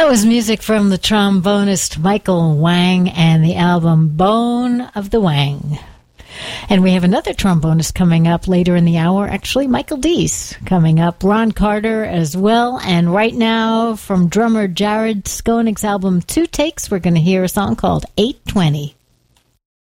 That was music from the trombonist Michael Wang and the album Bone of the Wang. And we have another trombonist coming up later in the hour, actually, Michael Deese coming up, Ron Carter as well. And right now, from drummer Jared Skoning's album Two Takes, we're going to hear a song called 820.